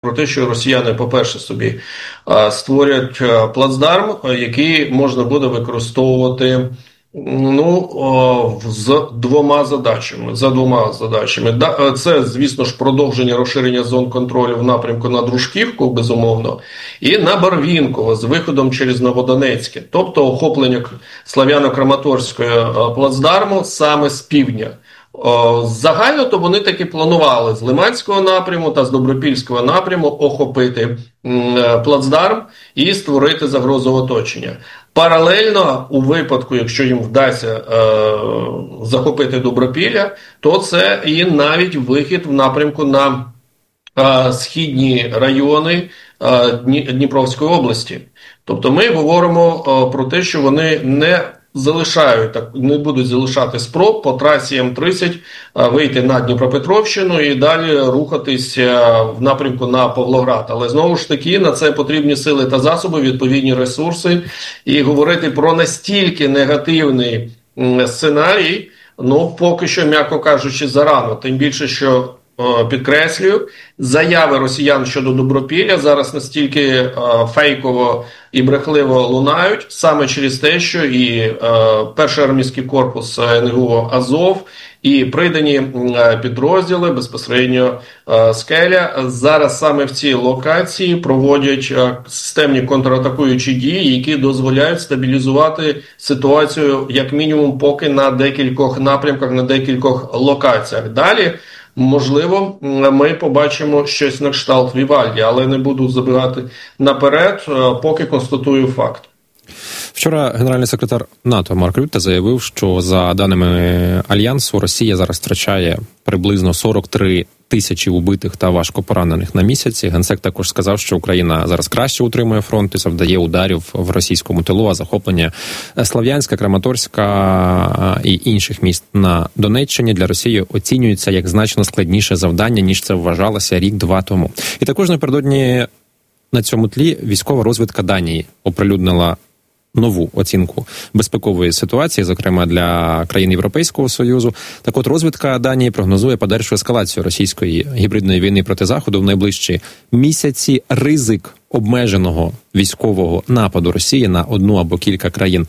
про те, що росіяни, по-перше, собі створять плацдарм, який можна буде використовувати за двома задачами. Це, звісно ж, продовження розширення зон контролю в напрямку на Дружківку, безумовно, і на Барвінково з виходом через Новодонецьке, тобто охоплення Слов'яно-Краматорського плацдарму саме з півдня. Загально то вони таки планували з Лиманського напряму та з Добропільського напряму охопити плацдарм і створити загрозу оточення. Паралельно, у випадку, якщо їм вдасться захопити Добропілля, то це і навіть вихід в напрямку на східні райони Дніпровської області. Тобто ми говоримо про те, що вони не будуть залишати спроб по трасі М-30 вийти на Дніпропетровщину і далі рухатись в напрямку на Павлоград. Але знову ж таки на це потрібні сили та засоби, відповідні ресурси. І говорити про настільки негативний сценарій, поки що, м'яко кажучи, зарано. Тим більше, що, підкреслюю, заяви росіян щодо Добропілля зараз настільки фейково і брехливо лунають, саме через те, що і перший армійський корпус НГУ «Азов», і придані підрозділи, безпосередньо «Скеля», зараз саме в цій локації проводять системні контратакуючі дії, які дозволяють стабілізувати ситуацію, як мінімум, поки на декількох напрямках, на декількох локаціях. Далі, можливо, ми побачимо щось на кшталт Вівальді, але не буду забігати наперед, поки констатую факт. Вчора генеральний секретар НАТО Марк Рютте заявив, що за даними Альянсу, Росія зараз втрачає приблизно 43 тисячі убитих та важко поранених на місяці. Генсек також сказав, що Україна зараз краще утримує фронт і завдає ударів в російському тилу, а захоплення Слов'янська, Краматорська і інших міст на Донеччині для Росії оцінюється як значно складніше завдання, ніж це вважалося рік-два тому. І також напередодні на цьому тлі військова розвідка Данії оприлюднила нову оцінку безпекової ситуації, зокрема для країн Європейського Союзу. Так от, розвідка Данії прогнозує подальшу ескалацію російської гібридної війни проти Заходу в найближчі місяці. Ризик обмеженого військового нападу Росії на одну або кілька країн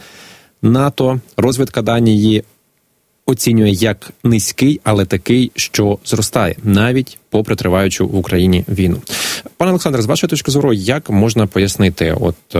НАТО розвідка Данії оцінює як низький, але такий, що зростає, навіть попри триваючу в Україні війну. Пане Олександре, з вашої точки зору, як можна пояснити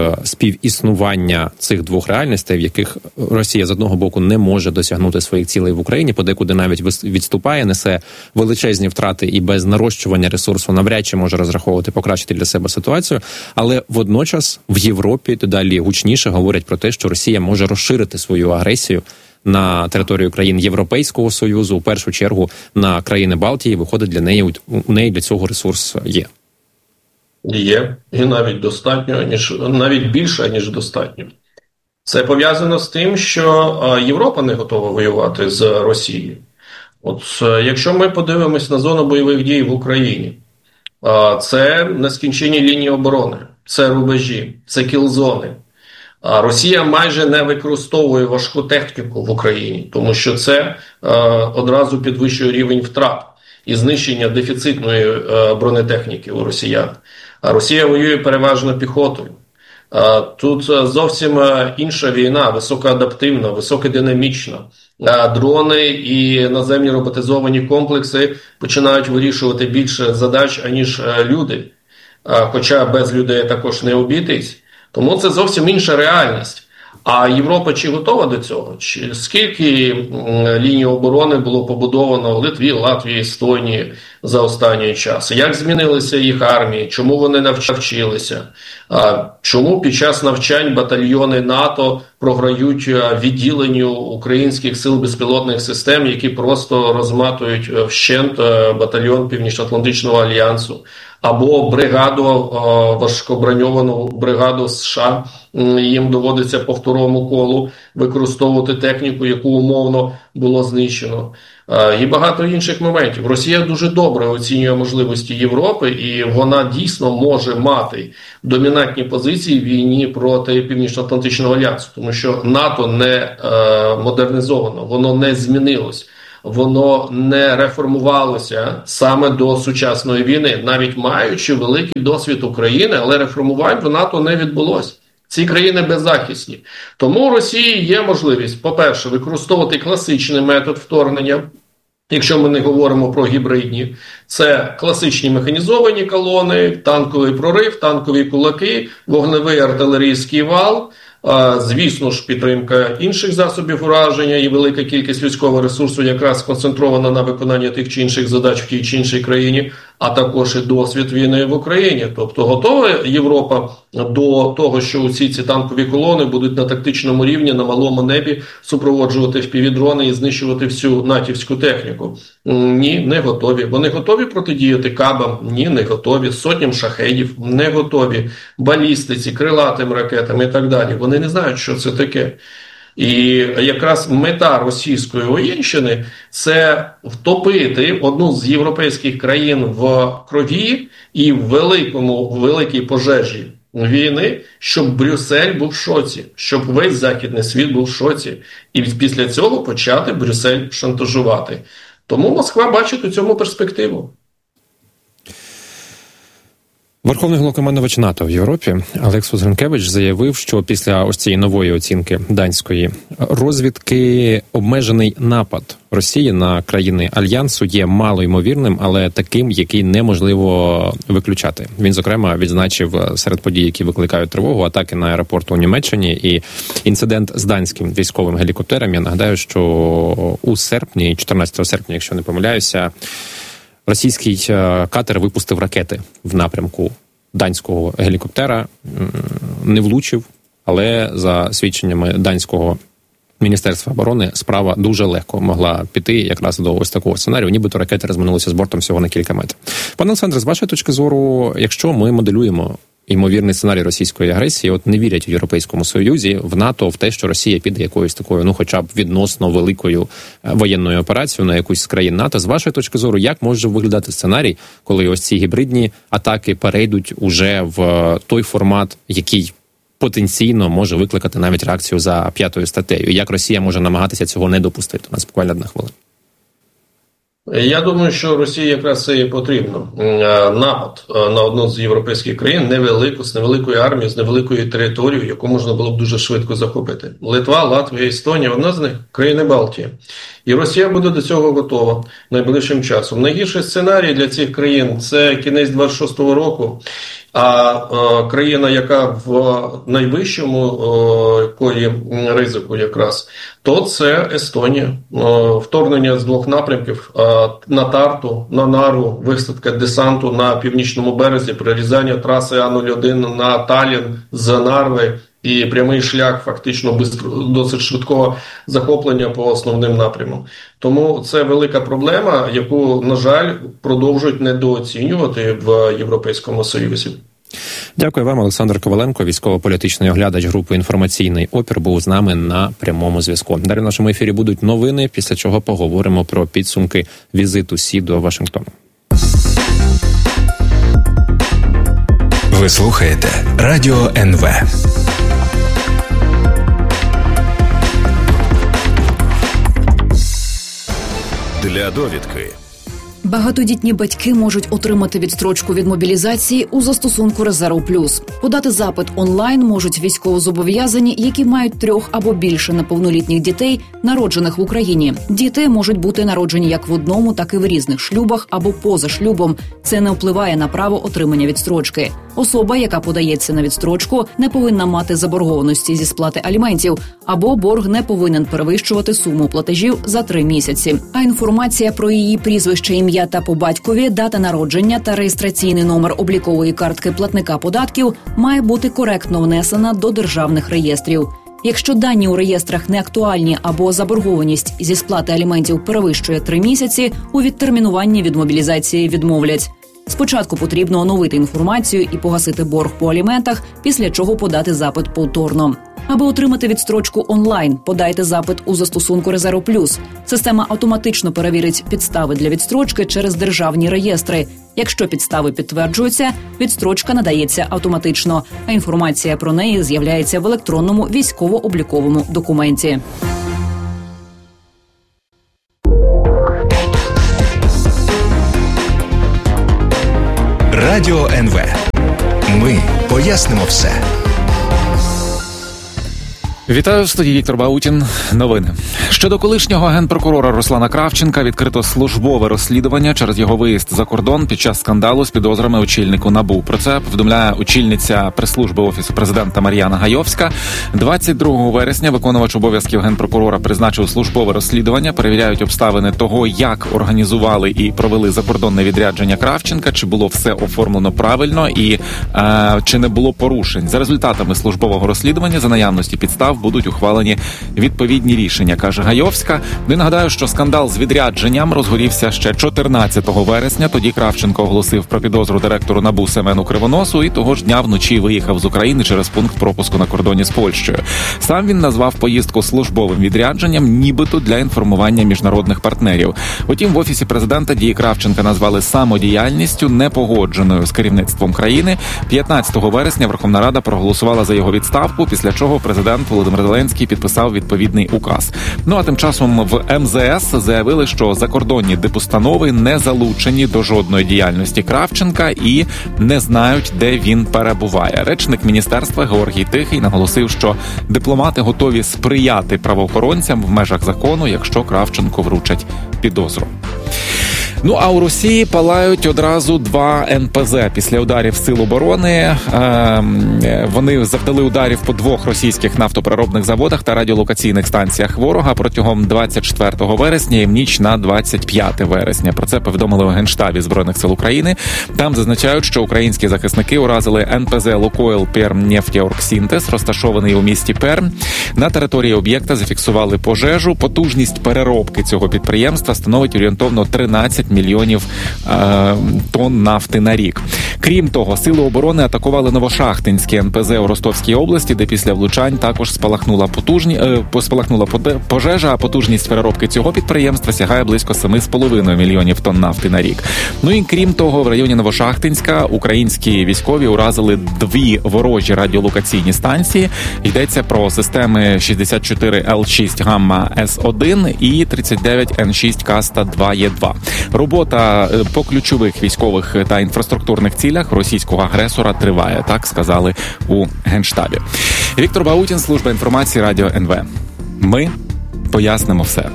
співіснування цих двох реальностей, в яких Росія з одного боку не може досягнути своїх цілей в Україні, подекуди навіть відступає, несе величезні втрати і без нарощування ресурсу навряд чи може розраховувати покращити для себе ситуацію, але водночас в Європі дедалі гучніше говорять про те, що Росія може розширити свою агресію на територію країн Європейського Союзу, у першу чергу на країни Балтії, виходить, у неї для цього ресурс є. Є, і навіть достатньо, навіть більше, ніж достатньо. Це пов'язано з тим, що Європа не готова воювати з Росією. Якщо ми подивимось на зону бойових дій в Україні, це нескінченні лінії оборони, це рубежі, це кілзони. Росія майже не використовує важку техніку в Україні, тому що це одразу підвищує рівень втрат і знищення дефіцитної бронетехніки у росіян. Росія воює переважно піхотою. Тут зовсім інша війна, високоадаптивна, високодинамічна. Дрони і наземні роботизовані комплекси починають вирішувати більше задач, аніж люди. Хоча без людей також не обійтись. Тому це зовсім інша реальність. А Європа чи готова до цього? Скільки ліній оборони було побудовано в Литві, Латвії, Естонії за останній час? Як змінилися їх армії? Чому вони навчилися? Чому під час навчань батальйони НАТО програють відділенню українських сил безпілотних систем, які просто розматують вщент батальйон Північно-Атлантичного альянсу? Або важкоброньовану бригаду США, їм доводиться по второму колу використовувати техніку, яку умовно було знищено. І багато інших моментів. Росія дуже добре оцінює можливості Європи, і вона дійсно може мати домінантні позиції в війні проти Північно-Атлантичного альянсу, тому що НАТО не модернізовано, воно не змінилось. воно не реформувалося саме до сучасної війни, навіть маючи великий досвід України, але реформувань в НАТО не відбулося. Ці країни беззахисні. Тому у Росії є можливість, по-перше, використовувати класичний метод вторгнення, якщо ми не говоримо про гібридні. Це класичні механізовані колони, танковий прорив, танкові кулаки, вогневий артилерійський вал, звісно ж, підтримка інших засобів ураження і велика кількість людського ресурсу якраз сконцентрована на виконанні тих чи інших задач в тій чи іншій країні, а також і досвід війни в Україні. Тобто готова Європа до того, що усі ці танкові колони будуть на тактичному рівні, на малому небі супроводжувати впівдрони і знищувати всю натівську техніку? Ні, не готові. Вони готові протидіяти кабам? Ні, не готові. Сотням шахедів? Не готові. Балістиці, крилатим ракетам і так далі. Вони не знають, що це таке. І якраз мета російської воєнщини – це втопити одну з європейських країн в крові і в великій пожежі війни, щоб Брюссель був в шоці, щоб весь західний світ був в шоці. І після цього почати Брюссель шантажувати. Тому Москва бачить у цьому перспективу. Верховний головнокомандувач НАТО в Європі Олексус Гринкевич заявив, що після ось цієї нової оцінки данської розвідки обмежений напад Росії на країни Альянсу є малоймовірним, але таким, який неможливо виключати. Він, зокрема, відзначив серед подій, які викликають тривогу, атаки на аеропорт у Німеччині і інцидент з данським військовим гелікоптером. Я нагадаю, що у серпні, 14 серпня, якщо не помиляюся, російський катер випустив ракети в напрямку данського гелікоптера, не влучив, але за свідченнями данського Міністерства оборони справа дуже легко могла піти якраз до ось такого сценарію, нібито ракети розминулися з бортом всього на кілька метрів. Пане Олександре, з вашої точки зору, якщо ми моделюємо ймовірний сценарій російської агресії, от не вірять в Європейському Союзі, в НАТО, в те, що Росія піде якоюсь такою, ну хоча б відносно великою воєнною операцією на якусь з країн НАТО. З вашої точки зору, як може виглядати сценарій, коли ось ці гібридні атаки перейдуть уже в той формат, який потенційно може викликати навіть реакцію за 5 статтею? Як Росія може намагатися цього не допустити? У нас буквально 1 хвилина. Я думаю, що Росії якраз це і потрібно. Напад на одну з європейських країн, невелику, з невеликою армією, з невеликою територією, яку можна було б дуже швидко захопити. Литва, Латвія, Естонія – одна з них – країни Балтії. І Росія буде до цього готова найближчим часом. Найгірший сценарій для цих країн – це кінець 26-го року. А країна, яка в найвищому колі ризику якраз, то це Естонія. Вторгнення з 2 напрямків на Тарту, на Нарву, висадка десанту на північному березі, прорізання траси А-01 на Таллін з Нарви і прямий шлях фактично досить швидкого захоплення по основним напрямам. Тому це велика проблема, яку, на жаль, продовжують недооцінювати в Європейському Союзі. Дякую вам, Олександр Коваленко, військово-політичний оглядач групи «Інформаційний опір», був з нами на прямому зв'язку. Далі в нашому ефірі будуть новини, після чого поговоримо про підсумки візиту Сі до Вашингтону. Ви слухаєте Радіо НВ. Для довідки. Багатодітні батьки можуть отримати відстрочку від мобілізації у застосунку «Резерв Плюс». Подати запит онлайн можуть військовозобов'язані, які мають 3 або більше неповнолітніх дітей, народжених в Україні. Діти можуть бути народжені як в одному, так і в різних шлюбах або поза шлюбом. Це не впливає на право отримання відстрочки. Особа, яка подається на відстрочку, не повинна мати заборгованості зі сплати аліментів, або борг не повинен перевищувати суму платежів за 3 місяці. А інформація про її прізвище, ім'я та по батькові, дата народження та реєстраційний номер облікової картки платника податків має бути коректно внесена до державних реєстрів. Якщо дані у реєстрах не актуальні або заборгованість зі сплати аліментів перевищує 3 місяці, у відтермінуванні від мобілізації відмовлять. Спочатку потрібно оновити інформацію і погасити борг по аліментах, після чого подати запит повторно. Аби отримати відстрочку онлайн, подайте запит у застосунку «Резерв Плюс». Система автоматично перевірить підстави для відстрочки через державні реєстри. Якщо підстави підтверджуються, відстрочка надається автоматично, а інформація про неї з'являється в електронному військово-обліковому документі. Радіо НВ. Ми пояснимо все. Вітаю, в студії Віктор Баутін. Новини. Щодо колишнього генпрокурора Руслана Кравченка відкрито службове розслідування через його виїзд за кордон під час скандалу з підозрами очільнику НАБУ. Про це повідомляє очільниця прес-служби Офісу президента Мар'яна Гайовська. 22 вересня виконувач обов'язків генпрокурора призначив службове розслідування. Перевіряють обставини того, як організували і провели закордонне відрядження Кравченка, чи було все оформлено правильно і чи не було порушень. За результатами службового розслідування, за наявності підстав, будуть ухвалені відповідні рішення, каже Гайовська. Ну і нагадаю, що скандал з відрядженням розгорівся ще 14 вересня. Тоді Кравченко оголосив про підозру директору НАБУ Семену Кривоносу і того ж дня вночі виїхав з України через пункт пропуску на кордоні з Польщею. Сам він назвав поїздку службовим відрядженням, нібито для інформування міжнародних партнерів. Утім, в Офісі президента дії Кравченка назвали самодіяльністю, непогодженою з керівництвом країни. 15 вересня Верховна Рада проголосувала за його відставку, після чого президент Володимир Зеленський підписав відповідний указ. Ну а тим часом в МЗС заявили, що закордонні дипустанови не залучені до жодної діяльності Кравченка і не знають, де він перебуває. Речник міністерства Георгій Тихий наголосив, що дипломати готові сприяти правоохоронцям в межах закону, якщо Кравченку вручать підозру. Ну, а у Росії палають одразу 2 НПЗ після ударів Сил оборони. Вони завдали ударів по 2 російських нафтопереробних заводах та радіолокаційних станціях ворога протягом 24 вересня і в ніч на 25 вересня. Про це повідомили у Генштабі Збройних сил України. Там зазначають, що українські захисники уразили НПЗ «Лукойл Пермнефтеоргсінтез», розташований у місті Пермь. На території об'єкта зафіксували пожежу. Потужність переробки цього підприємства становить орієнтовно 13 мільйонів тонн нафти на рік. Крім того, Сили оборони атакували Новошахтинське НПЗ у Ростовській області, де після влучань також спалахнула пожежа, а потужність переробки цього підприємства сягає близько 7,5 мільйонів тонн нафти на рік. Ну і крім того, в районі Новошахтинська українські військові уразили 2 ворожі радіолокаційні станції. Йдеться про системи 64Л6 Гамма-С1 і 39Н6 Каста-2Е2. Робота по ключових військових та інфраструктурних цілях російського агресора триває, так сказали у Генштабі. Віктор Баутін, служба інформації, Радіо НВ. Ми пояснимо все.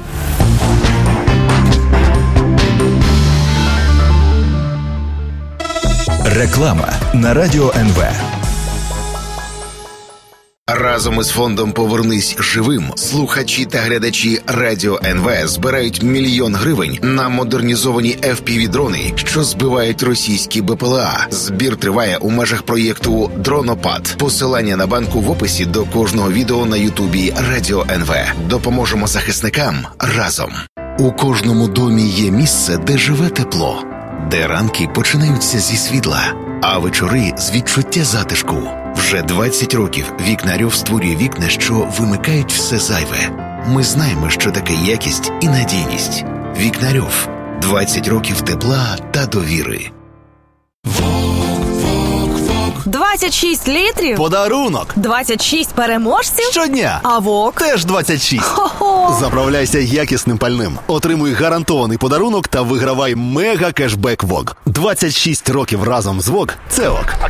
Реклама на Радіо НВ. Разом із фондом «Повернись живим» слухачі та глядачі Радіо НВ збирають 1 мільйон гривень на модернізовані FPV-дрони, що збивають російські БПЛА. Збір триває у межах проєкту «Дронопад». Посилання на банку в описі до кожного відео на Ютубі Радіо НВ. Допоможемо захисникам разом. У кожному домі є місце, де живе тепло, де ранки починаються зі світла, а вечори з відчуття затишку. Вже 20 років Вікнарьов створює вікна, що вимикають все зайве. Ми знаємо, що таке якість і надійність. Вікнарьов. 20 років тепла та довіри. 26 літрів? Подарунок! 26 переможців? Щодня! А ВОК? Теж 26! Хо-хо! Заправляйся якісним пальним. Отримуй гарантований подарунок та вигравай мега-кешбек ВОК. 26 років разом з ВОК – це ОК.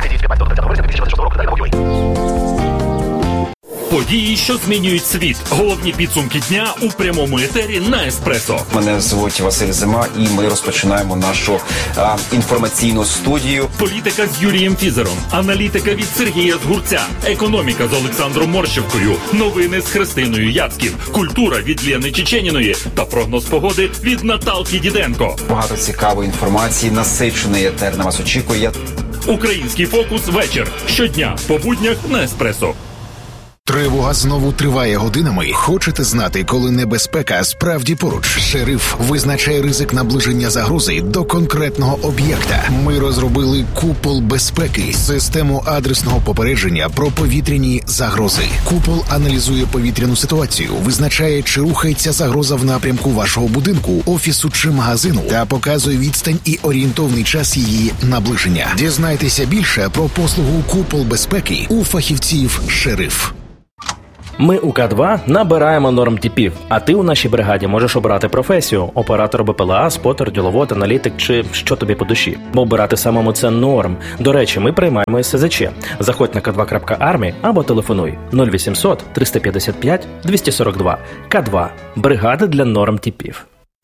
Події, що змінюють світ. Головні підсумки дня у прямому етері на Еспресо. Мене звуть Василь Зима, і ми розпочинаємо нашу інформаційну студію. Політика з Юрієм Фізером, аналітика від Сергія Згурця, економіка з Олександром Морщевкою, новини з Христиною Яцьків, культура від Лєни Чеченіної та прогноз погоди від Наталки Діденко. Багато цікавої інформації, насичений етер на вас очікує. Український фокус вечір. Щодня по буднях на Еспресо. Тривога знову триває годинами. Хочете знати, коли небезпека справді поруч? Шериф визначає ризик наближення загрози до конкретного об'єкта. Ми розробили «Купол безпеки» – систему адресного попередження про повітряні загрози. «Купол» аналізує повітряну ситуацію, визначає, чи рухається загроза в напрямку вашого будинку, офісу чи магазину, та показує відстань і орієнтовний час її наближення. Дізнайтеся більше про послугу «Купол безпеки» у фахівців «Шериф». Ми у К2 набираємо нормтипів, а ти у нашій бригаді можеш обрати професію – оператор БПЛА, спотер, діловод, аналітик чи що тобі по душі. Бо обирати самому – це норм. До речі, ми приймаємо СЗЧ. Заходь на k2.army або телефонуй 0800 355 242. К2 – бригада для нормтипів.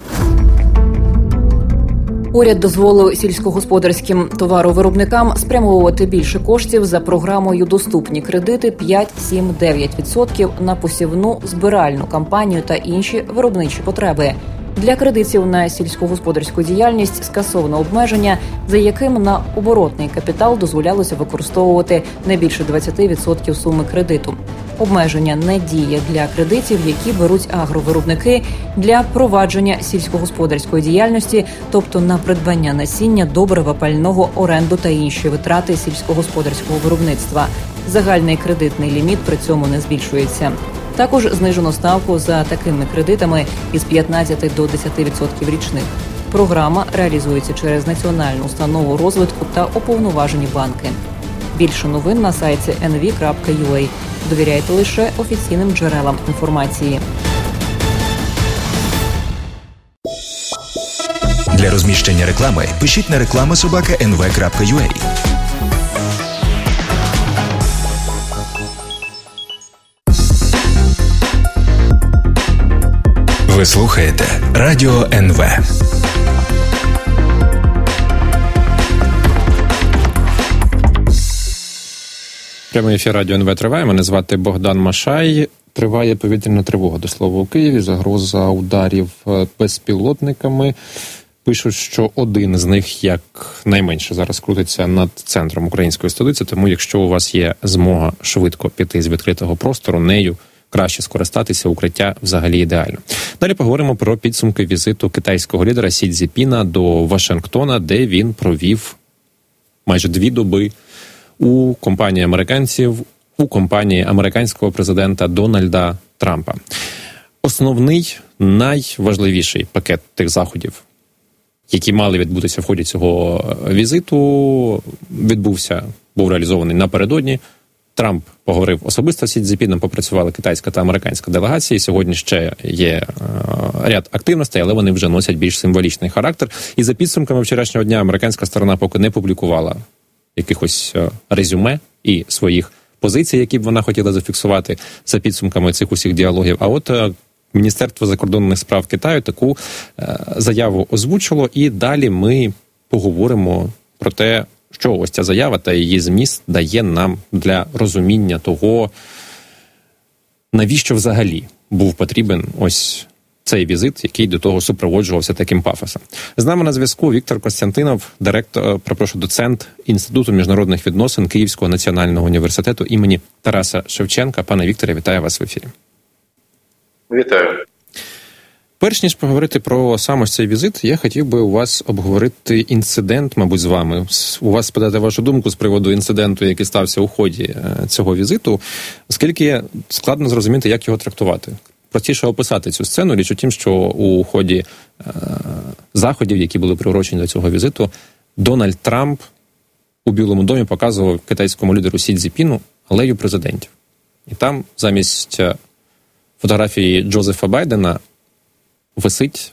Уряд дозволив сільськогосподарським товаровиробникам спрямовувати більше коштів за програмою «Доступні кредити» 5-7-9% на посівну збиральну кампанію та інші виробничі потреби. Для кредитів на сільськогосподарську діяльність скасовано обмеження, за яким на оборотний капітал дозволялося використовувати не більше 20% суми кредиту. Обмеження не діє для кредитів, які беруть агровиробники для провадження сільськогосподарської діяльності, тобто на придбання насіння, добрива, пального, оренду та інші витрати сільськогосподарського виробництва. Загальний кредитний ліміт при цьому не збільшується. Також знижено ставку за такими кредитами із 15 до 10% річних. Програма реалізується через Національну установу розвитку та уповноважені банки. Більше новин на сайті nv.ua. Довіряйте лише офіційним джерелам інформації. Для розміщення реклами пишіть на reklama@nv.ua. Ви слухаєте Радіо НВ. Прямий ефір Радіо НВ триває. Мене звати Богдан Машай. Триває повітряна тривога, до слова, у Києві. Загроза ударів безпілотниками. Пишуть, що один з них, як найменше, зараз крутиться над центром української столиці. Тому, якщо у вас є змога швидко піти з відкритого простору, нею краще скористатися, укриття взагалі ідеально. Далі поговоримо про підсумки візиту китайського лідера Сі Цзіньпіна до Вашингтона, де він провів майже 2 доби у компанії американців, у компанії американського президента Дональда Трампа. Основний, найважливіший пакет тих заходів, які мали відбутися в ході цього візиту, був реалізований напередодні. Трамп поговорив особисто з Сі Цзіньпіном, попрацювали китайська та американська делегації. Сьогодні ще є ряд активностей, але вони вже носять більш символічний характер. І за підсумками вчорашнього дня американська сторона поки не публікувала якихось резюме і своїх позицій, які б вона хотіла зафіксувати за підсумками цих усіх діалогів. А от Міністерство закордонних справ Китаю таку заяву озвучило, і далі ми поговоримо про те, що ось ця заява та її зміст дає нам для розуміння того, навіщо взагалі був потрібен ось цей візит, який до того супроводжувався таким пафосом. З нами на зв'язку Віктор Костянтинов, доцент Інституту міжнародних відносин Київського національного університету імені Тараса Шевченка. Пане Вікторе, вітаю вас в ефірі. Вітаю. Перш ніж поговорити про сам ось цей візит, я хотів би у вас обговорити інцидент, мабуть, з вами. У вас спитати вашу думку з приводу інциденту, який стався у ході цього візиту, оскільки складно зрозуміти, як його трактувати. Простіше описати цю сцену. Річ у тім, що у ході заходів, які були приурочені до цього візиту, Дональд Трамп у Білому домі показував китайському лідеру Сі Цзіньпіну алею президентів. І там замість фотографії Джозефа Байдена висить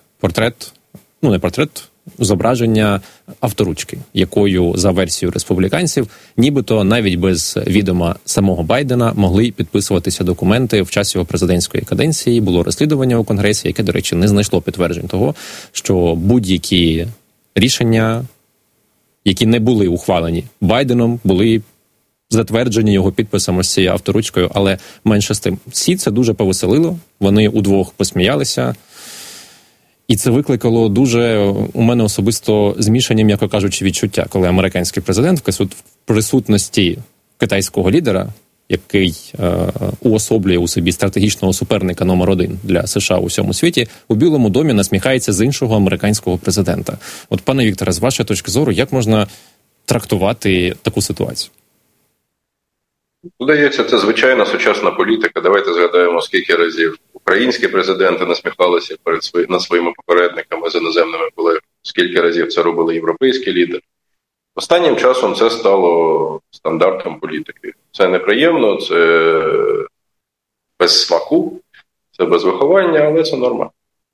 зображення авторучки, якою, за версією республіканців, нібито навіть без відома самого Байдена могли підписуватися документи в час його президентської каденції. Було розслідування у Конгресі, яке, до речі, не знайшло підтверджень того, що будь-які рішення, які не були ухвалені Байденом, були затверджені його підписом ось цією авторучкою, але менше з тим. Сі це дуже повеселило, вони удвох посміялися. І це викликало дуже у мене особисто змішані, м'яко кажучи, відчуття, коли американський президент в присутності китайського лідера, який уособлює у собі стратегічного суперника номер 1 для США у всьому світі, у Білому домі насміхається з іншого американського президента. От, пане Вікторе, з вашої точки зору, як можна трактувати таку ситуацію? Здається, це звичайна сучасна політика. Давайте згадаємо, скільки разів українські президенти насміхалися над своїми попередниками з іноземними колегами, скільки разів це робили європейські лідери. Останнім часом це стало стандартом політики. Це неприємно, це без смаку, це без виховання, але це норма.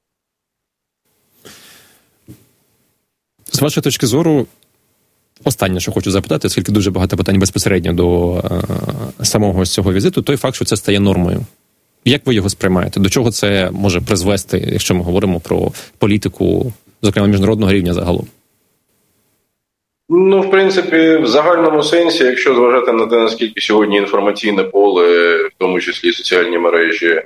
З вашої точки зору, останнє, що хочу запитати, оскільки дуже багато питань безпосередньо до самого цього візиту, той факт, що це стає нормою. Як ви його сприймаєте? До чого це може призвести, якщо ми говоримо про політику, зокрема, міжнародного рівня загалом? Ну, в принципі, в загальному сенсі, якщо зважати на те, наскільки сьогодні інформаційне поле, в тому числі соціальні мережі,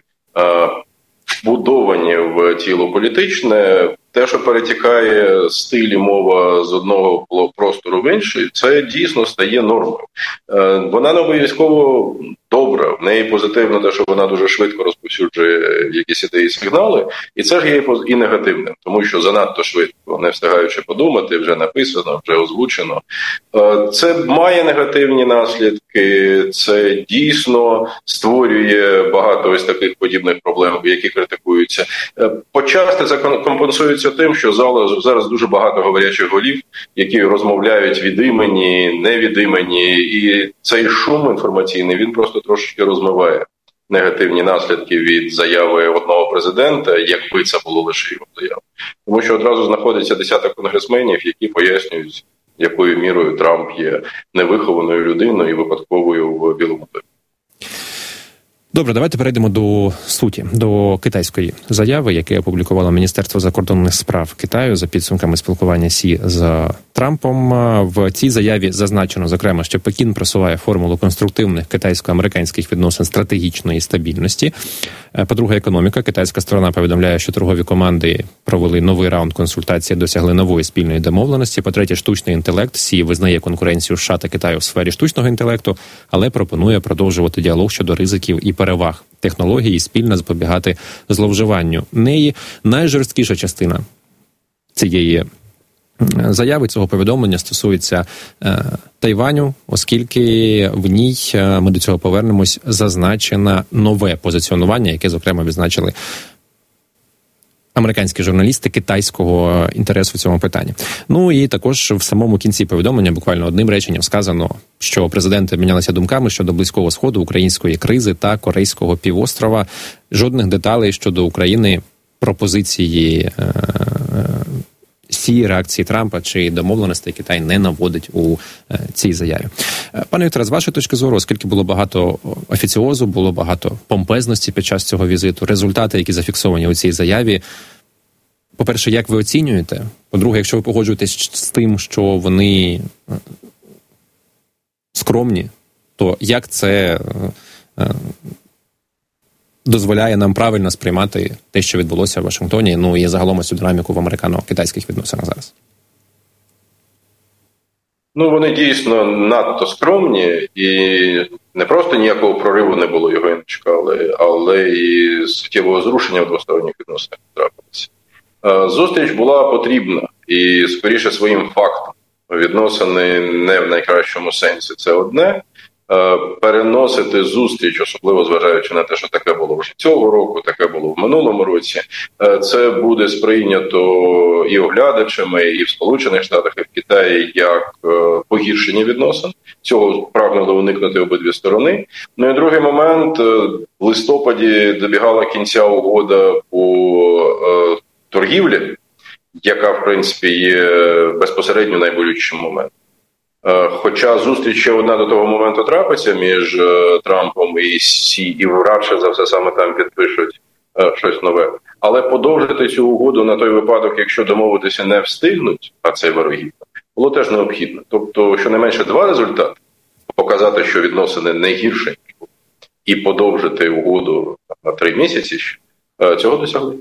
вбудовані в тіло політичне, те, що перетікає стиль і мова з одного простору в інший, це дійсно стає нормою. Вона не обов'язково добра, в неї позитивно те, що вона дуже швидко розповсюджує якісь ідеї, сигнали, і це ж є і негативним, тому що занадто швидко, не встигаючи подумати, вже написано, вже озвучено. Це має негативні наслідки, це дійсно створює багато ось таких подібних проблем, які критикуються. Почасти це компенсується тим, що зараз дуже багато говорячих голів, які розмовляють від імені, не від імені, і цей шум інформаційний, він просто трошечки розмиває негативні наслідки від заяви одного президента, якби це було лише його заява. Тому що одразу знаходиться десяток конгресменів, які пояснюють, якою мірою Трамп є невихованою людиною і випадковою в Білому домі. Добре, давайте перейдемо до суті, до китайської заяви, яку опублікувало Міністерство закордонних справ Китаю за підсумками спілкування Сі з Трампом. В цій заяві зазначено, зокрема, що Пекін просуває формулу конструктивних китайсько-американських відносин стратегічної стабільності. По-друге, економіка. Китайська сторона повідомляє, що торгові команди провели новий раунд консультацій, досягли нової спільної домовленості. По-третє, штучний інтелект. Сі визнає конкуренцію США та Китаю в сфері штучного інтелекту, але пропонує продовжувати діалог щодо ризиків і переваг технології і спільно запобігати зловживанню неї. Найжорсткіша частина цієї заяви, цього повідомлення стосується Тайваню, оскільки в ній, ми до цього повернемось, зазначено нове позиціонування, яке, зокрема, відзначили американські журналісти китайського інтересу в цьому питанні. Ну і також в самому кінці повідомлення, буквально одним реченням, сказано, що президенти обмінялися думками щодо Близького Сходу, української кризи та Корейського півострова. Жодних деталей щодо України, пропозиції Сі, реакції Трампа чи домовленостей Китай не наводить у цій заяві. Пане Вікторе, з вашої точки зору, оскільки було багато офіціозу, було багато помпезності під час цього візиту, результати, які зафіксовані у цій заяві, по-перше, як ви оцінюєте? По-друге, якщо ви погоджуєтесь з тим, що вони скромні, то як це дозволяє нам правильно сприймати те, що відбулося в Вашингтоні, ну і загалом цю динаміку в американо-китайських відносинах зараз? Ну, вони дійсно надто скромні, і не просто ніякого прориву не було, його і не чекали, але і суттєвого зрушення в двосторонніх відносинах трапилося. Зустріч була потрібна, і скоріше своїм фактом. Відносини не в найкращому сенсі, це одне. Переносити зустріч, особливо зважаючи на те, що таке було вже цього року, таке було в минулому році, це буде сприйнято і оглядачами, і в Сполучених Штатах, і в Китаї як погіршення відносин. Цього прагнули уникнути обидві сторони. Ну і другий момент, в листопаді добігала кінця угода по торгівлі, яка, в принципі, є безпосередньо найболючішим моментом. Хоча зустріч ще одна до того моменту трапиться між Трампом і Сі, і радше за все саме там підпишуть щось нове. Але подовжити цю угоду на той випадок, якщо домовитися не встигнуть, а це вирогідно, було теж необхідно. Тобто, щонайменше два результати – показати, що відносини не гірші, і подовжити угоду на 3 місяці, цього досягли.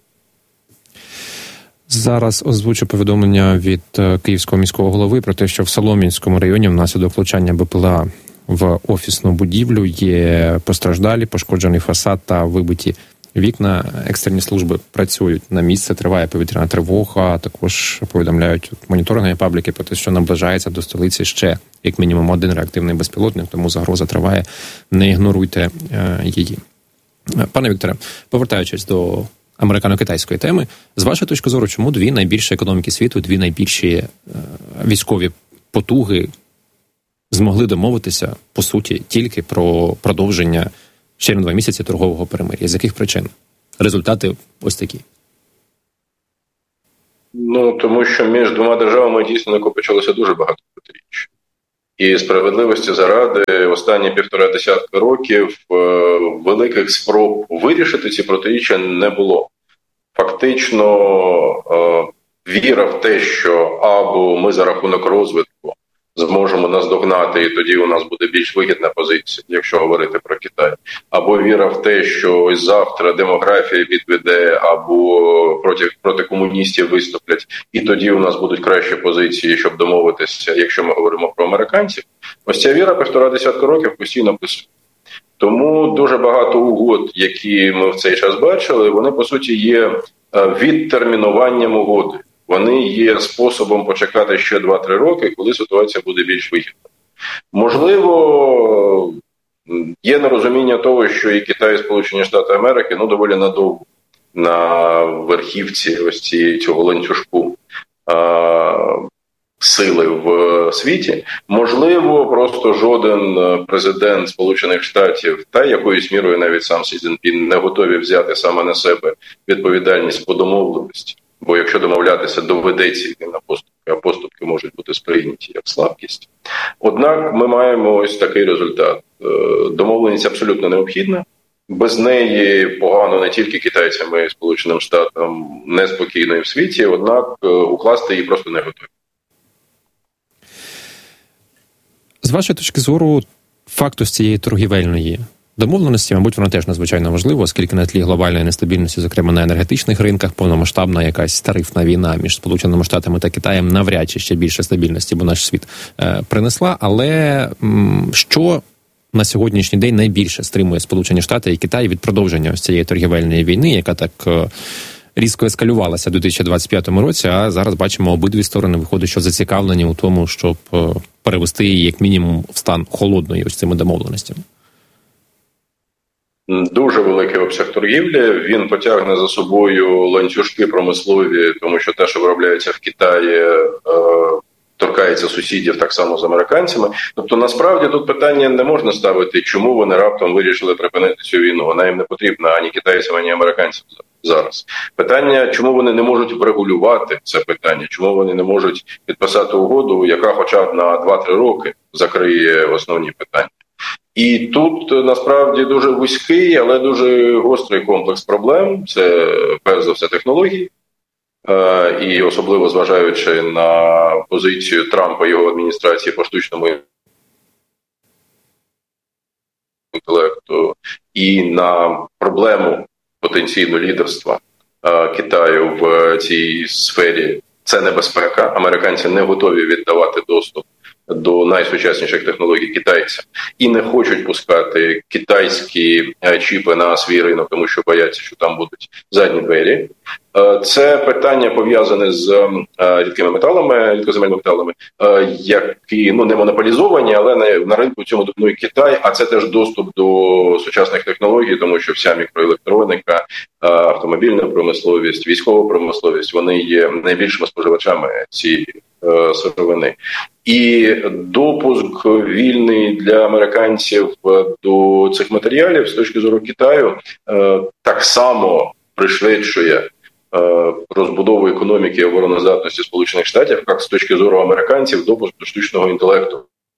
Зараз озвучу повідомлення від Київського міського голови про те, що в Солом'янському районі внаслідок влучання БПЛА в офісну будівлю є постраждалі, пошкоджений фасад та вибиті вікна. Екстрені служби працюють на місце, триває повітряна тривога. Також повідомляють моніторингові пабліки про те, що наближається до столиці ще як мінімум один реактивний безпілотник, тому загроза триває. Не ігноруйте її. Пане Вікторе, повертаючись до американо-китайської теми, з вашої точки зору, чому дві найбільші економіки світу, дві найбільші військові потуги змогли домовитися, по суті, тільки про продовження ще на 2 місяці торгового перемир'я. З яких причин? Результати ось такі. Тому що між двома державами дійсно накопичилося дуже багато протиріч. І справедливості заради останні 1,5 десятка років великих спроб вирішити ці протиріччя не було. Фактично віра в те, що або ми за рахунок розвитку зможемо наздогнати, і тоді у нас буде більш вигідна позиція, якщо говорити про Китай. Або віра в те, що ось завтра демографія підведе, або проти комуністів виступлять, і тоді у нас будуть кращі позиції, щоб домовитися, якщо ми говоримо про американців. Ось ця віра 1,5 десятка років постійно присутня. Тому дуже багато угод, які ми в цей час бачили, вони, по суті, є відтермінуванням угоди. Вони є способом почекати ще 2-3 роки, коли ситуація буде більш вигідна. Можливо, є нерозуміння того, що і Китай, і Сполучені Штати Америки доволі надовго на верхівці ось цього ланцюжку сили в світі. Можливо, просто жоден президент Сполучених Штатів та якоюсь мірою навіть сам Сі Цзіньпін не готові взяти саме на себе відповідальність по домовленості. Бо якщо домовлятися, доведеться йти на поступки, а поступки можуть бути сприйняті як слабкість. Однак ми маємо ось такий результат. Домовленість абсолютно необхідна. Без неї погано не тільки китайцям і Сполученим Штатам, неспокійно і в світі, однак укласти її просто не готові. З вашої точки зору, факту з цієї торгівельної домовленості, мабуть, вона теж надзвичайно важлива, оскільки на тлі глобальної нестабільності, зокрема на енергетичних ринках, повномасштабна якась тарифна війна між Сполученими Штатами та Китаєм навряд чи ще більше стабільності, бо наш світ принесла. Але що на сьогоднішній день найбільше стримує Сполучені Штати і Китай від продовження ось цієї торгівельної війни, яка так різко ескалювалася у 2025 році, а зараз бачимо, обидві сторони виходить, що зацікавлені у тому, щоб перевести її як мінімум в стан холодної ось цими домовленостями? Дуже великий обсяг торгівлі, він потягне за собою ланцюжки промислові, тому що те, що виробляється в Китаї, торкається сусідів так само з американцями. Тобто, насправді, тут питання не можна ставити, чому вони раптом вирішили припинити цю війну. Вона їм не потрібна ані китайцям, ані американцям зараз. Питання, чому вони не можуть врегулювати це питання, чому вони не можуть підписати угоду, яка хоча б на 2-3 роки закриє основні питання. І тут, насправді, дуже вузький, але дуже гострий комплекс проблем. Це, перш за все, технології. І особливо зважаючи на позицію Трампа і його адміністрації по штучному інтелекту і на проблему потенційного лідерства Китаю в цій сфері, це небезпека. Американці не готові віддавати доступ до найсучасніших технологій китайцям і не хочуть пускати китайські чіпи на свій ринок, тому що бояться, що там будуть задні двері. Це питання пов'язане з рідкими металами, рідкоземельними металами, які не монополізовані, але на ринку цьому домінує Китай, а це теж доступ до сучасних технологій, тому що вся мікроелектроніка, автомобільна промисловість, військова промисловість, вони є найбільшими споживачами цієї сировини. І допуск вільний для американців до цих матеріалів з точки зору Китаю так само пришвидшує розбудову економіки і обороноздатності Сполучених Штатів, як з точки зору американців допуск до штучного інтелекту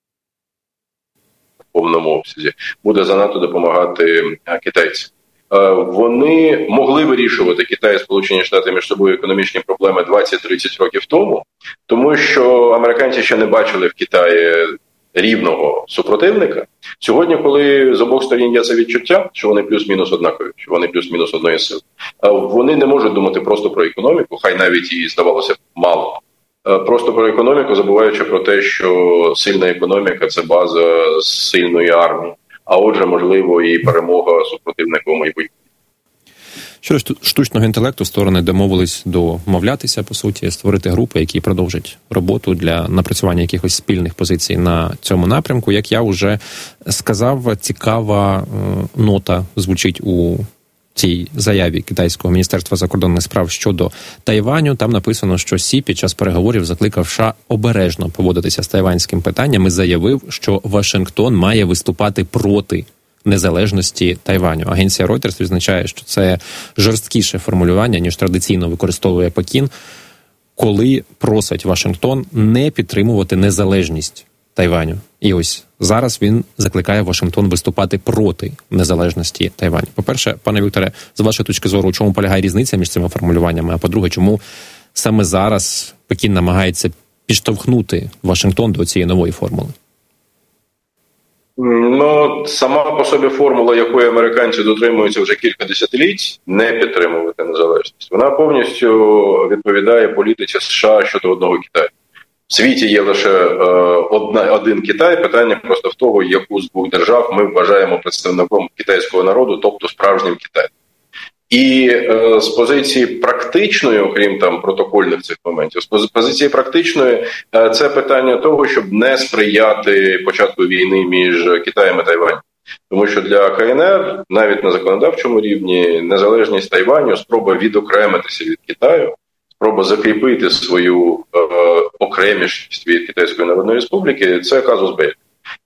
в повному обсязі буде занадто допомагати китайцям. Вони могли вирішувати, Китай і Сполучені Штати, між собою економічні проблеми 20-30 років тому що американці ще не бачили в Китаї рівного супротивника. Сьогодні, коли з обох сторін є це відчуття, що вони плюс-мінус однакові, що вони плюс-мінус одної сили, вони не можуть думати просто про економіку, хай навіть і здавалося б мало. Просто про економіку, забуваючи про те, що сильна економіка – це база сильної армії. А отже, можливо, і перемога супротивника у майбутньому. Щодо штучного інтелекту, сторони домовились домовлятися, по суті, створити групи, які продовжать роботу для напрацювання якихось спільних позицій на цьому напрямку. Як я вже сказав, цікава нота звучить у цій заяві Китайського міністерства закордонних справ щодо Тайваню. Там написано, що Сі під час переговорів закликав США обережно поводитися з тайванським питанням і заявив, що Вашингтон має виступати проти незалежності Тайваню. Агенція Reuters відзначає, що це жорсткіше формулювання, ніж традиційно використовує Пекін, коли просить Вашингтон не підтримувати незалежність Тайваню. І ось зараз він закликає Вашингтон виступати проти незалежності Тайваню. По-перше, пане Вікторе, з вашої точки зору, у чому полягає різниця між цими формулюваннями? А по-друге, чому саме зараз Пекін намагається підштовхнути Вашингтон до цієї нової формули? Ну, сама по собі формула, якої американці дотримуються вже кілька десятиліть, не підтримувати незалежність. Вона повністю відповідає політиці США щодо одного Китаю. В світі є лише один Китай, питання просто в того, яку з двох держав ми вважаємо представником китайського народу, тобто справжнім Китаєм. І з позиції практичної, окрім там протокольних цих моментів, з позиції практичної це питання того, щоб не сприяти початку війни між Китаєм і Тайванем. Тому що для КНР, навіть на законодавчому рівні, незалежність Тайваню, спроба відокремитися від Китаю, спроба закріпити свою окремішність від Китайської Народної Республіки – це казус беллі.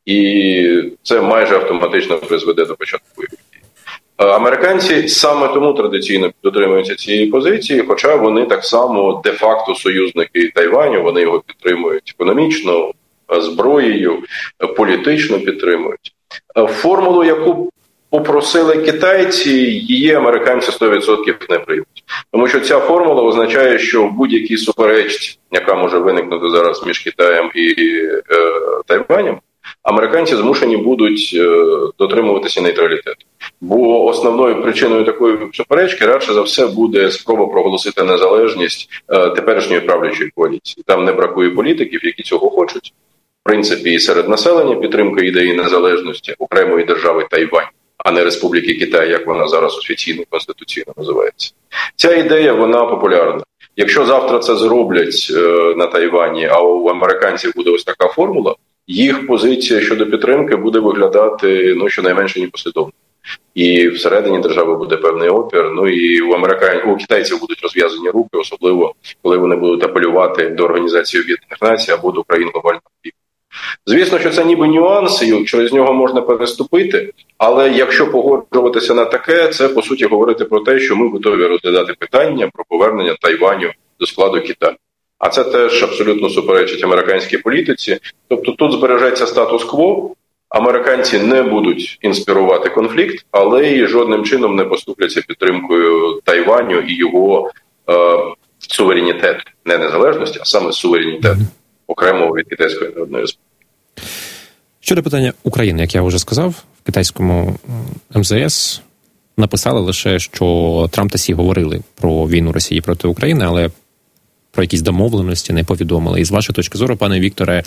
І це майже автоматично призведе до початку війни. Американці саме тому традиційно дотримуються цієї позиції, хоча вони так само де-факто союзники Тайваню, вони його підтримують економічно, зброєю, політично підтримують. Формулу, яку попросили китайці, її американці 100% не приймуть. Тому що ця формула означає, що в будь-якій суперечці, яка може виникнути зараз між Китаєм і Тайванем, американці змушені будуть дотримуватися нейтралітету. Бо основною причиною такої суперечки, радше за все, буде спроба проголосити незалежність теперішньої правлячої коаліції. Там не бракує політиків, які цього хочуть. В принципі, і серед населення підтримка ідеї незалежності окремої держави Тайвань, а не Республіки Китай, як вона зараз офіційно, конституційно називається. Ця ідея, вона популярна. Якщо завтра це зроблять на Тайвані, а у американців буде ось така формула, їх позиція щодо підтримки буде виглядати, щонайменше непослідовно. І всередині держави буде певний опір, і у китайців будуть розв'язані руки, особливо коли вони будуть апелювати до Організації Об'єднаних Націй або до країн глобального півдня. Звісно, що це ніби нюанс, і через нього можна переступити, але якщо погоджуватися на таке, це по суті говорити про те, що ми готові розглядати питання про повернення Тайваню до складу Китаю. А це теж абсолютно суперечить американській політиці. Тобто тут збережеться статус-кво, американці не будуть інспірувати конфлікт, але і жодним чином не поступляться підтримкою Тайваню і його суверенітету. Не незалежності, а саме суверенітету, окремого від Китайської Народної Республіки. Щодо питання України, як я вже сказав, в китайському МЗС написали лише, що Трамп та Сі говорили про війну Росії проти України, але про якісь домовленості не повідомили. І з вашої точки зору, пане Вікторе,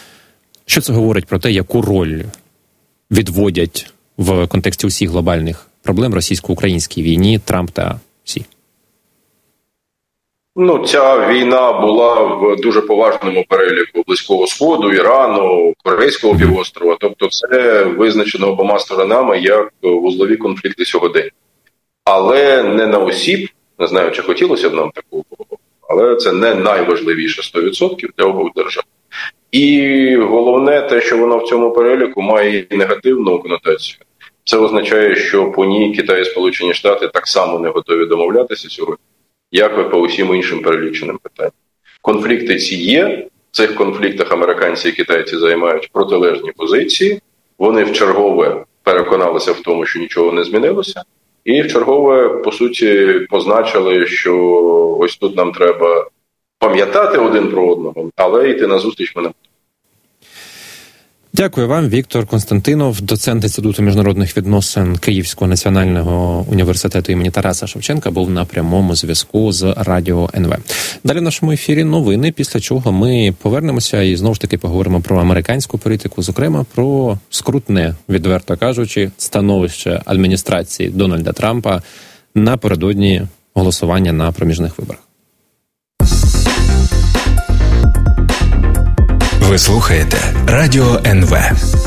що це говорить про те, яку роль відводять в контексті усіх глобальних проблем російсько-українській війні Трамп та Сі? Ця війна була в дуже поважному переліку Близького Сходу, Ірану, Корейського півострова. Тобто це визначено обома сторонами як вузлові конфлікти сьогодення. Але не на осіб, не знаю, чи хотілося б нам такого, але це не найважливіше 100% для обох держав. І головне те, що воно в цьому переліку має негативну конотацію. Це означає, що по ній Китай і Сполучені Штати так само не готові домовлятися сьогодні, як і по усім іншим переліченим питанням. Конфлікти ці є, в цих конфліктах американці і китайці займають протилежні позиції, вони вчергове переконалися в тому, що нічого не змінилося, і вчергове, по суті, позначили, що ось тут нам треба пам'ятати один про одного, але йти назустріч ми не будемо. Дякую вам, Віктор Константинов, доцент Інституту міжнародних відносин Київського національного університету імені Тараса Шевченка, був на прямому зв'язку з Радіо НВ. Далі в нашому ефірі новини, після чого ми повернемося і знову ж таки поговоримо про американську політику, зокрема про скрутне, відверто кажучи, становище адміністрації Дональда Трампа напередодні голосування на проміжних виборах. Ви слухаєте Радіо НВ.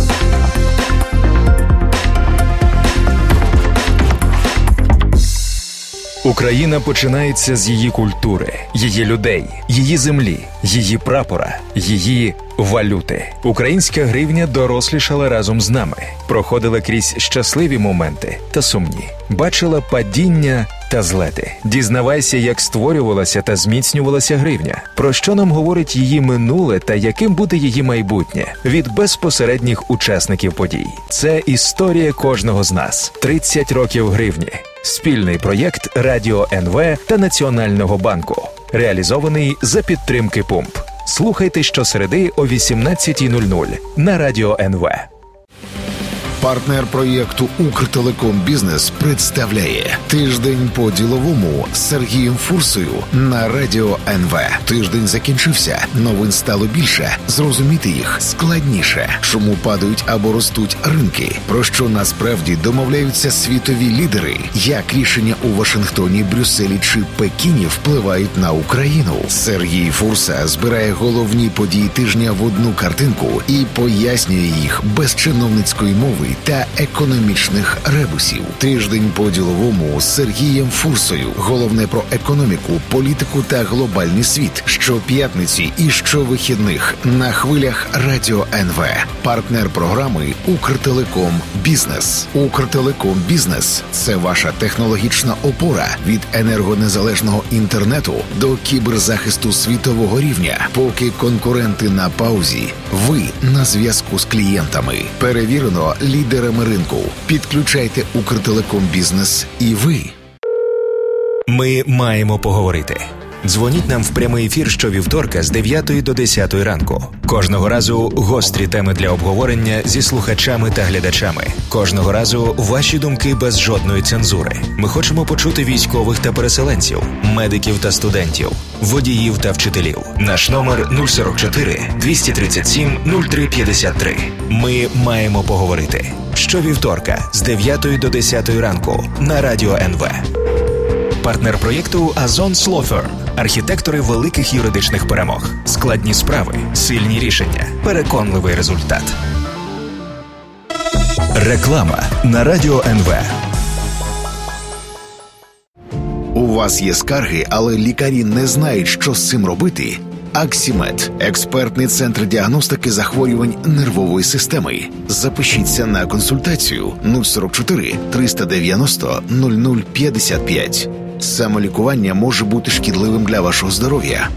Україна починається з її культури, її людей, її землі, її прапора, її Валюти. Українська гривня дорослішала разом з нами. Проходила крізь щасливі моменти та сумні. Бачила падіння та злети. Дізнавайся, як створювалася та зміцнювалася гривня. Про що нам говорить її минуле та яким буде її майбутнє. Від безпосередніх учасників подій. Це історія кожного з нас. 30 років гривні. Спільний проєкт Радіо НВ та Національного банку. Реалізований за підтримки ПУМП. Слухайте щосереди о 18:00 на Радіо НВ. Партнер проєкту «Укртелеком Бізнес» представляє «Тиждень по-діловому» з Сергієм Фурсою на Радіо НВ. Тиждень закінчився, новин стало більше, зрозуміти їх складніше. Чому падають або ростуть ринки? Про що насправді домовляються світові лідери? Як рішення у Вашингтоні, Брюсселі чи Пекіні впливають на Україну? Сергій Фурса збирає головні події тижня в одну картинку і пояснює їх без чиновницької мови та економічних ребусів. Тиждень по-діловому з Сергієм Фурсою. Головне про економіку, політику та глобальний світ. Щоп'ятниці і щовихідних на хвилях Радіо НВ. Партнер програми «Укртелеком Бізнес». «Укртелеком Бізнес» – це ваша технологічна опора від енергонезалежного інтернету до кіберзахисту світового рівня. Поки конкуренти на паузі, ви на зв'язку з клієнтами. Перевірено лідерами ринку. Підключайте «Укртелеком Бізнес» і ви. Ми маємо поговорити. Дзвоніть нам в прямий ефір щовівторка з 9 до 10 ранку. Кожного разу гострі теми для обговорення зі слухачами та глядачами. Кожного разу ваші думки без жодної цензури. Ми хочемо почути військових та переселенців, медиків та студентів, водіїв та вчителів. Наш номер 044 237 0353. Ми маємо поговорити. Щовівторка з 9 до 10 ранку на Радіо НВ. Партнер проєкту Озон Law Firm. Архітектори великих юридичних перемог. Складні справи, сильні рішення, переконливий результат. Реклама на Радіо НВ. У вас є скарги, але лікарі не знають, що з цим робити? Аксімед – експертний центр діагностики захворювань нервової системи. Запишіться на консультацію 044 390 0055. Самолікування може бути шкідливим для вашого здоров'я.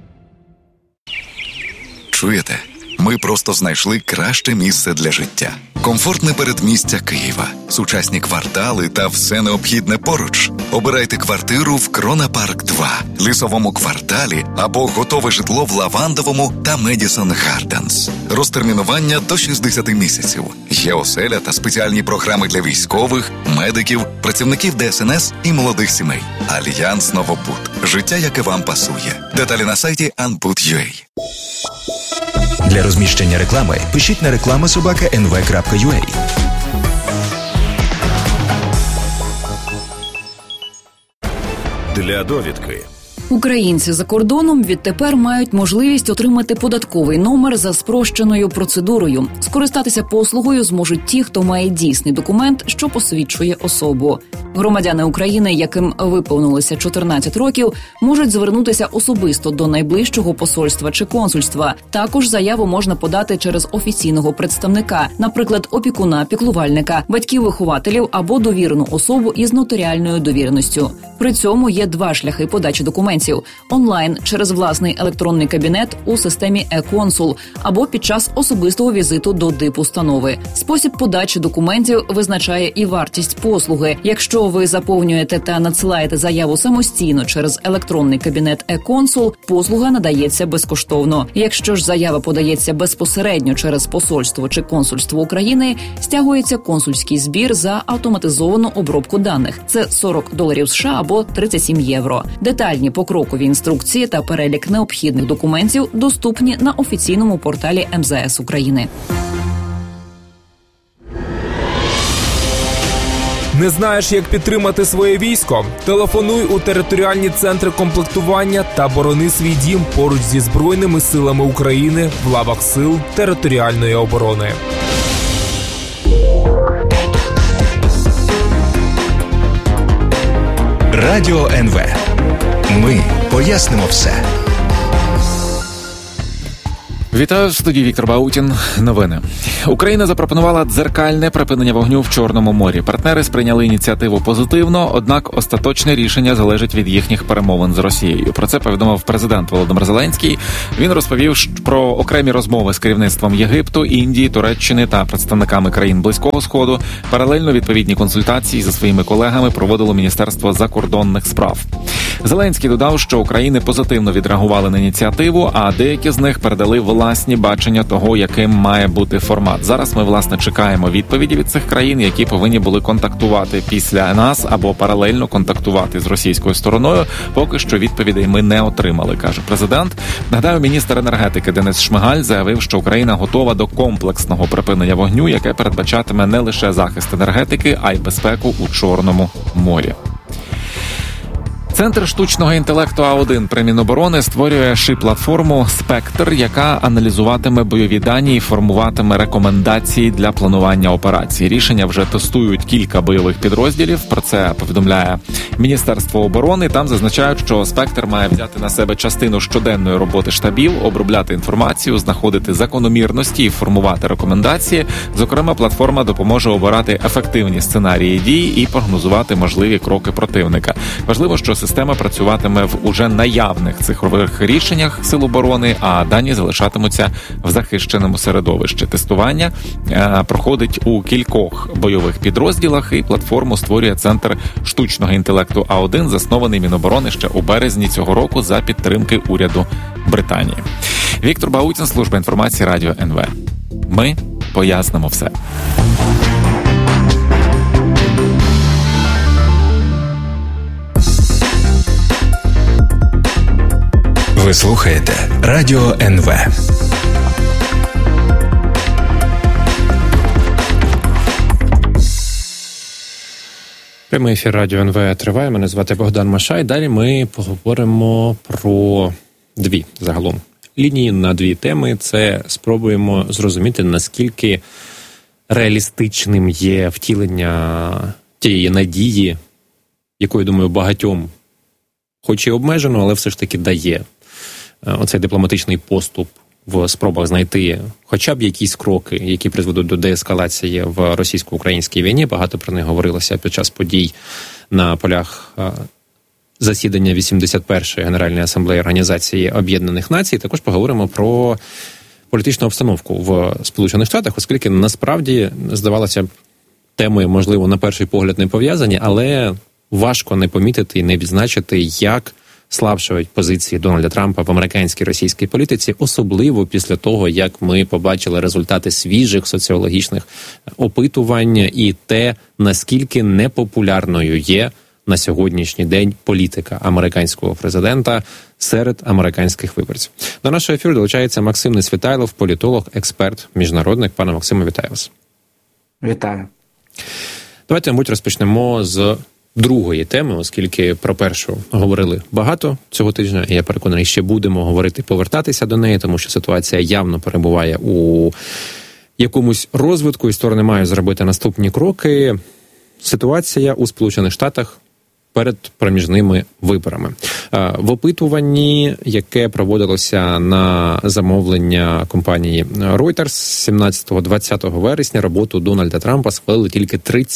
Чуєте? Ми просто знайшли краще місце для життя. Комфортне передмістя Києва, сучасні квартали та все необхідне поруч. Обирайте квартиру в Крона Парк 2, Лісовому кварталі або готове житло в Лавандовому та Медісон Гарденс. Розтермінування до 60 місяців. Є оселя та спеціальні програми для військових, медиків, працівників ДСНС і молодих сімей. Альянс Новобуд. Життя, яке вам пасує. Деталі на сайті anbud.ua. Для розміщення реклами пишіть на reklama@nv.ua. Для довідки. Українці за кордоном відтепер мають можливість отримати податковий номер за спрощеною процедурою. Скористатися послугою зможуть ті, хто має дійсний документ, що посвідчує особу. Громадяни України, яким виповнилося 14 років, можуть звернутися особисто до найближчого посольства чи консульства. Також заяву можна подати через офіційного представника, наприклад, опікуна, піклувальника, батьків-вихователів або довірену особу із нотаріальною довіреністю. При цьому є два шляхи подачі документів – онлайн через власний електронний кабінет у системі e-консул або під час особистого візиту до дипустанови. Спосіб подачі документів визначає і вартість послуги. Якщо ви заповнюєте та надсилаєте заяву самостійно через електронний кабінет e-консул, послуга надається безкоштовно. Якщо ж заява подається безпосередньо через посольство чи консульство України, стягується консульський збір за автоматизовану обробку даних. Це $40 США або 37 євро. Детальні покрокові інструкції та перелік необхідних документів доступні на офіційному порталі МЗС України. Не знаєш, як підтримати своє військо? Телефонуй у територіальні центри комплектування та борони свій дім поруч зі Збройними силами України в лавах сил територіальної оборони. Радіо НВ. Ми пояснимо все. Вітаю в студії Віктор Баутін. Новини. Україна запропонувала дзеркальне припинення вогню в Чорному морі. Партнери сприйняли ініціативу позитивно, однак остаточне рішення залежить від їхніх перемовин з Росією. Про це повідомив президент Володимир Зеленський. Він розповів про окремі розмови з керівництвом Єгипту, Індії, Туреччини та представниками країн Близького Сходу. Паралельно відповідні консультації зі своїми колегами проводило Міністерство закордонних справ. Зеленський додав, що України позитивно відреагували на ініціативу, а деякі з них передали власні бачення того, яким має бути формат. Зараз ми, власне, чекаємо відповіді від цих країн, які повинні були контактувати після нас або паралельно контактувати з російською стороною. Поки що відповідей ми не отримали, каже президент. Нагадаю, міністр енергетики Денис Шмигаль заявив, що Україна готова до комплексного припинення вогню, яке передбачатиме не лише захист енергетики, а й безпеку у Чорному морі. Центр штучного інтелекту А1 при Міноборони створює ШИ-платформу «Спектр», яка аналізуватиме бойові дані і формуватиме рекомендації для планування операцій. Рішення вже тестують кілька бойових підрозділів. Про це повідомляє Міністерство оборони. Там зазначають, що «Спектр» має взяти на себе частину щоденної роботи штабів, обробляти інформацію, знаходити закономірності і формувати рекомендації. Зокрема, платформа допоможе обирати ефективні сценарії дій і прогнозувати можливі кроки противника. Важливо, що система працюватиме в уже наявних цифрових рішеннях Сил оборони, а дані залишатимуться в захищеному середовищі. Тестування проходить у кількох бойових підрозділах, і платформу створює Центр штучного інтелекту А1, заснований Міноборони ще у березні цього року за підтримки уряду Британії. Віктор Баутін, служба інформації Радіо НВ. Ми пояснимо все. Ви слухаєте Радіо НВ. Прямий ефір Радіо НВ триває. Мене звати Богдан Машай. Далі ми поговоримо про дві загалом лінії на дві теми. Це спробуємо зрозуміти, наскільки реалістичним є втілення тієї надії, якою, думаю, багатьом хоч і обмежено, але все ж таки дає оцей дипломатичний поступ в спробах знайти хоча б якісь кроки, які призведуть до деескалації в російсько-українській війні. Багато про них говорилося під час подій на полях засідання 81-ї Генеральної асамблеї Організації Об'єднаних Націй. Також поговоримо про політичну обстановку в Сполучених Штатах, оскільки насправді, здавалося б, теми, можливо, на перший погляд не пов'язані, але важко не помітити і не відзначити, як слабшають позиції Дональда Трампа в американській російській політиці, особливо після того, як ми побачили результати свіжих соціологічних опитувань і те, наскільки непопулярною є на сьогоднішній день політика американського президента серед американських виборців. До нашого ефіру долучається Максим Несвітайлов, політолог, експерт, міжнародник. Пане Максиме, вітаю вас. Вітаю. Давайте, мабуть, розпочнемо з другої теми, оскільки про першу говорили багато цього тижня, і я переконаний, ще будемо говорити, повертатися до неї, тому що ситуація явно перебуває у якомусь розвитку, і сторони мають зробити наступні кроки. Ситуація у Сполучених Штатах перед проміжними виборами. В опитуванні, яке проводилося на замовлення компанії Reuters 17-20 вересня, роботу Дональда Трампа схвалили тільки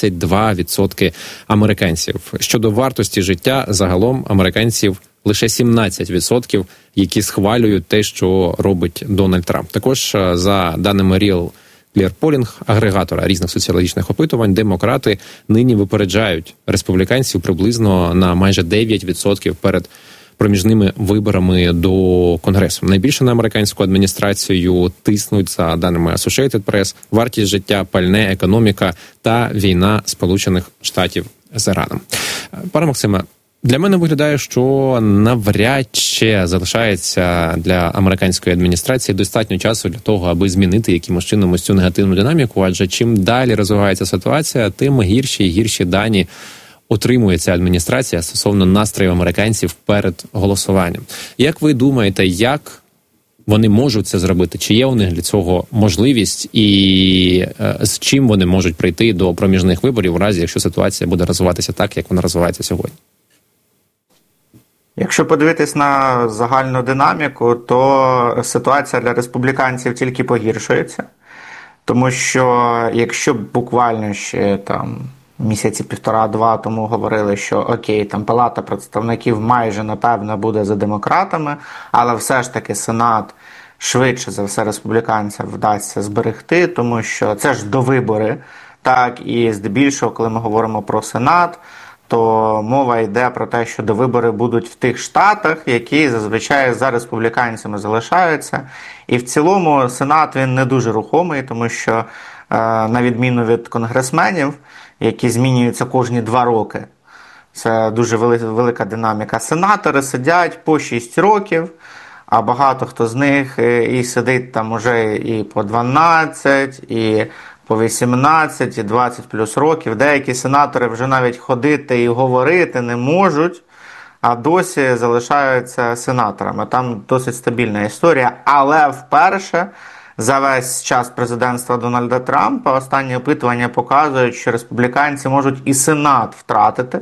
32% американців. Щодо вартості життя, загалом американців лише 17%, які схвалюють те, що робить Дональд Трамп. Також, за даними Real Clear Polling, агрегатора різних соціологічних опитувань, демократи нині випереджають республіканців приблизно на майже 9% перед проміжними виборами до Конгресу. Найбільше на американську адміністрацію тиснуть, за даними Associated Press, вартість життя, пальне, економіка та війна Сполучених Штатів з Іраном. Пане Максиме, для мене виглядає, що навряд чи залишається для американської адміністрації достатньо часу для того, аби змінити якимось чином ось цю негативну динаміку, адже чим далі розвивається ситуація, тим гірші і гірші дані отримує ця адміністрація стосовно настроїв американців перед голосуванням. Як ви думаєте, як вони можуть це зробити? Чи є у них для цього можливість і з чим вони можуть прийти до проміжних виборів у разі, якщо ситуація буде розвиватися так, як вона розвивається сьогодні? Якщо подивитись на загальну динаміку, то ситуація для республіканців тільки погіршується. Тому що якщо буквально ще там місяці 1,5-2 тому говорили, що окей, там Палата представників майже напевно буде за демократами, але все ж таки Сенат швидше за все республіканцям вдасться зберегти, тому що це ж довибори, так, і здебільшого, коли ми говоримо про Сенат, то мова йде про те, що довибори будуть в тих штатах, які зазвичай за республіканцями залишаються. І в цілому Сенат, він не дуже рухомий, тому що на відміну від конгресменів, які змінюються кожні 2 роки, це дуже велика динаміка. Сенатори сидять по 6 років, а багато хто з них і сидить там уже і по 12, і по 18 і 20 плюс років. Деякі сенатори вже навіть ходити і говорити не можуть, а досі залишаються сенаторами. Там досить стабільна історія. Але вперше за весь час президентства Дональда Трампа останні опитування показують, що республіканці можуть і Сенат втратити.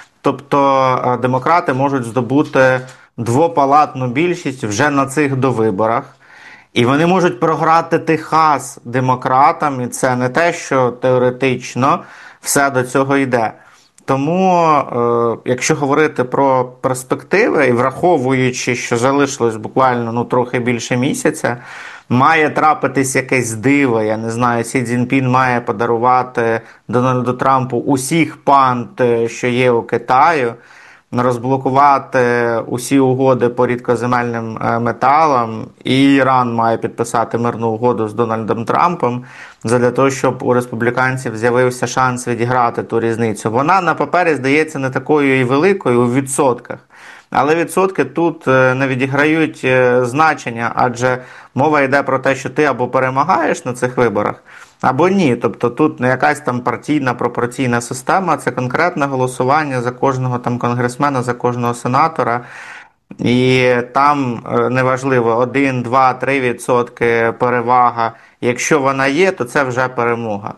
Тобто демократи можуть здобути двопалатну більшість вже на цих довиборах. І вони можуть програти Техас демократам, і це не те, що теоретично все до цього йде. Тому, якщо говорити про перспективи, і враховуючи, що залишилось буквально трохи більше місяця, має трапитись якесь диво, я не знаю, Сі Цзіньпін має подарувати Дональду Трампу усіх панд, що є у Китаю, розблокувати усі угоди по рідкоземельним металам, і Іран має підписати мирну угоду з Дональдом Трампом, для того, щоб у республіканців з'явився шанс відіграти ту різницю. Вона на папері здається не такою і великою у відсотках, але відсотки тут не відіграють значення, адже мова йде про те, що ти або перемагаєш на цих виборах, або ні. Тобто тут не якась там партійна пропорційна система, це конкретне голосування за кожного там конгресмена, за кожного сенатора. І там неважливо 1, 2, 3% перевага. Якщо вона є, то це вже перемога.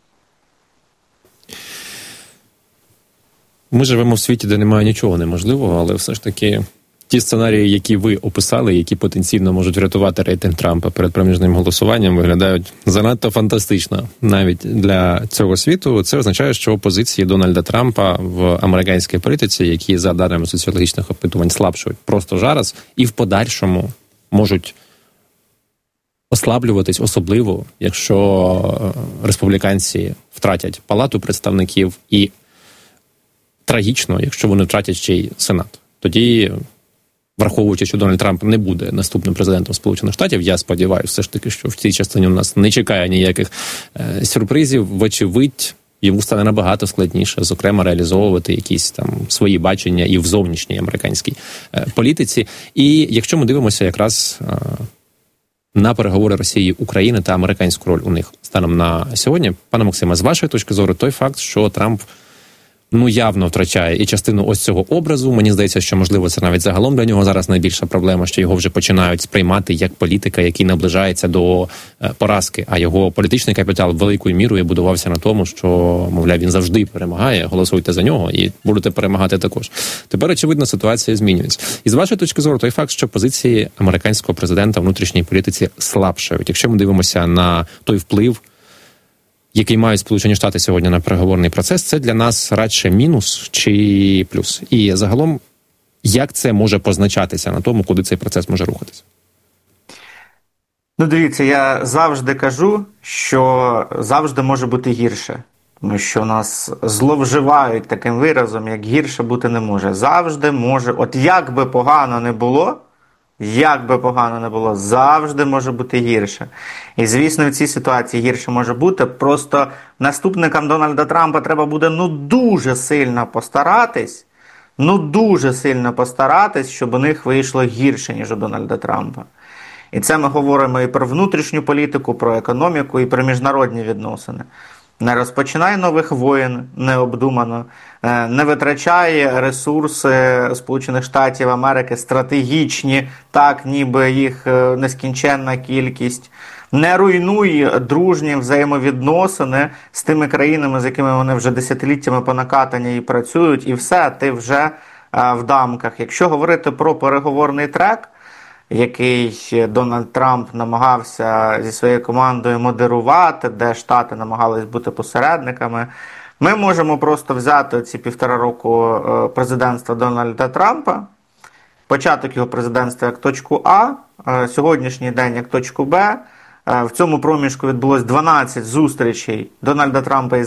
Ми живемо в світі, де немає нічого неможливого, але все ж таки ті сценарії, які ви описали, які потенційно можуть врятувати рейтинг Трампа перед проміжним голосуванням, виглядають занадто фантастично навіть для цього світу. Це означає, що позиції Дональда Трампа в американській політиці, які за даними соціологічних опитувань слабшують просто зараз, і в подальшому можуть ослаблюватись, особливо, якщо республіканці втратять Палату представників, і трагічно, якщо вони втратять ще й Сенат. Тоді, враховуючи, що Дональд Трамп не буде наступним президентом Сполучених Штатів, я сподіваюся все ж таки, що в цій частині у нас не чекає ніяких сюрпризів. Вочевидь, йому стане набагато складніше, зокрема, реалізовувати якісь там свої бачення і в зовнішній американській політиці. І якщо ми дивимося якраз на переговори Росії, України та американську роль у них станом на сьогодні, пане Максиме, з вашої точки зору, той факт, що Трамп явно втрачає і частину ось цього образу. Мені здається, що, можливо, це навіть загалом для нього зараз найбільша проблема, що його вже починають сприймати як політика, який наближається до поразки, а його політичний капітал великою мірою будувався на тому, що, мовляв, він завжди перемагає, голосуйте за нього і будете перемагати також. Тепер, очевидно, ситуація змінюється. І з вашої точки зору, той факт, що позиції американського президента в внутрішній політиці слабшають. Якщо ми дивимося на той вплив, який мають Сполучені Штати сьогодні на переговорний процес, це для нас радше мінус чи плюс? І загалом, як це може позначатися на тому, куди цей процес може рухатися? Дивіться, я завжди кажу, що завжди може бути гірше. Тому що у нас зловживають таким виразом, як гірше бути не може. Завжди може, от як би погано не було, завжди може бути гірше. І, звісно, в цій ситуації гірше може бути. Просто наступникам Дональда Трампа треба буде дуже сильно постаратись, щоб у них вийшло гірше, ніж у Дональда Трампа. І це ми говоримо і про внутрішню політику, про економіку, і про міжнародні відносини. Не розпочинай нових воєн необдумано, не витрачай ресурси Сполучених Штатів Америки стратегічні, так ніби їх нескінченна кількість. Не руйнуй дружні взаємовідносини з тими країнами, з якими вони вже десятиліттями по накатанні і працюють, і все, ти вже в дамках. Якщо говорити про переговорний трек, який Дональд Трамп намагався зі своєю командою модерувати, де Штати намагались бути посередниками, ми можемо просто взяти ці 1,5 року президентства Дональда Трампа, початок його президентства як точку А, сьогоднішній день як точку Б. В цьому проміжку відбулось 12 зустрічей Дональда Трампа із